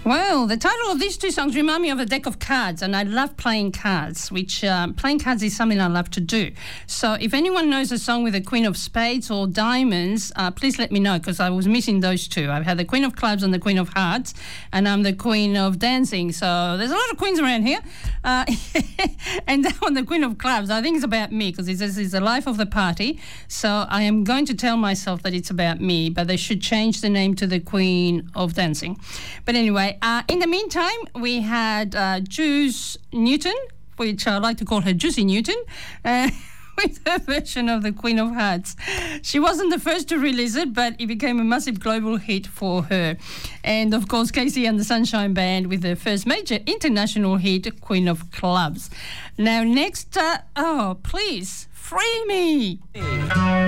Well, the title of these two songs remind me of a deck of cards, and I love playing cards, which playing cards is something I love to do. So if anyone knows a song with the Queen of Spades or Diamonds, please let me know, because I was missing those two. I've had the Queen of Clubs and the Queen of Hearts, and I'm the Queen of Dancing. So there's a lot of queens around here. And that one, the Queen of Clubs, I think it's about me, because it says it's the life of the party. So I am going to tell myself that it's about me, but they should change the name to the Queen of Dancing. But anyway, in the meantime, we had Juice Newton, which I like to call her Juicy Newton, with her version of the Queen of Hearts. She wasn't the first to release it, but it became a massive global hit for her. And, of course, Casey and the Sunshine Band with their first major international hit, Queen of Clubs. Now, next, please, free me.